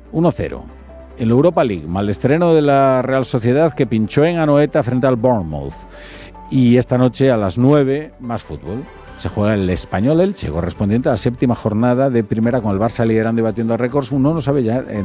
1-0. En la Europa League, mal estreno de la Real Sociedad que pinchó en Anoeta frente al Bournemouth. Y esta noche a las 9, más fútbol. Se juega el Español Elche, correspondiente a la 7ª jornada de primera, con el Barça liderando y batiendo récords. Uno no sabe ya